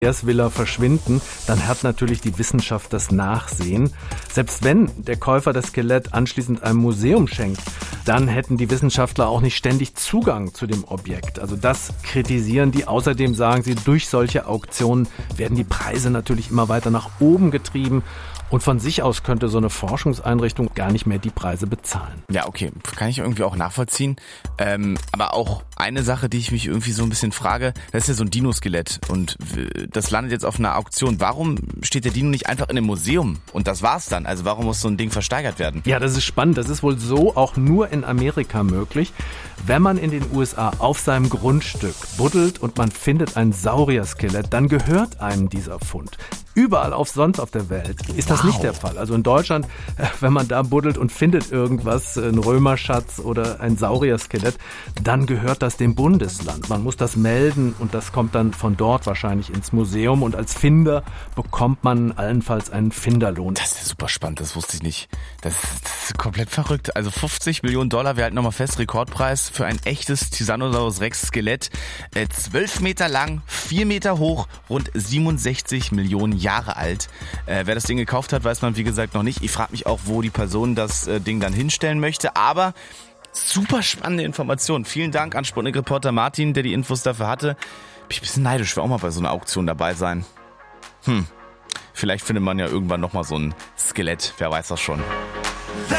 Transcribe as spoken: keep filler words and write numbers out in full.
Verkehrsvilla verschwinden, dann hat natürlich die Wissenschaft das Nachsehen. Selbst wenn der Käufer das Skelett anschließend einem Museum schenkt, dann hätten die Wissenschaftler auch nicht ständig Zugang zu dem Objekt. Also das kritisieren die. Außerdem sagen sie, durch solche Auktionen werden die Preise natürlich immer weiter nach oben getrieben. Und von sich aus könnte so eine Forschungseinrichtung gar nicht mehr die Preise bezahlen. Ja, okay, kann ich irgendwie auch nachvollziehen. Ähm, aber auch eine Sache, die ich mich irgendwie so ein bisschen frage, das ist ja so ein Dino-Skelett und das landet jetzt auf einer Auktion. Warum steht der Dino nicht einfach in einem Museum und das war's dann? Also warum muss so ein Ding versteigert werden? Ja, das ist spannend. Das ist wohl so auch nur in Amerika möglich. Wenn man in den U S A auf seinem Grundstück buddelt und man findet ein Saurier-Skelett, dann gehört einem dieser Fund. Überall auf sonst auf der Welt ist das Wow. nicht der Fall. Also in Deutschland, wenn man da buddelt und findet irgendwas, ein Römerschatz oder ein Saurier-Skelett, dann gehört das dem Bundesland. Man muss das melden und das kommt dann von dort wahrscheinlich ins Museum und als Finder bekommt man allenfalls einen Finderlohn. Das ist super spannend, das wusste ich nicht. Das, das ist komplett verrückt. Also fünfzig Millionen Dollar, wir halten nochmal fest, Rekordpreis für ein echtes Tyrannosaurus Rex Skelett. Äh, zwölf Meter lang, vier Meter hoch, rund siebenundsechzig Millionen Jahre alt. Äh, wer das Ding gekauft hat, weiß man wie gesagt noch nicht. Ich frage mich auch, wo die Person das äh, Ding dann hinstellen möchte, aber super spannende Informationen. Vielen Dank an Sputnik-Reporter Martin, der die Infos dafür hatte. Bin ich ein bisschen neidisch, will auch mal bei so einer Auktion dabei sein. Hm, vielleicht findet man ja irgendwann nochmal so ein Skelett, wer weiß das schon.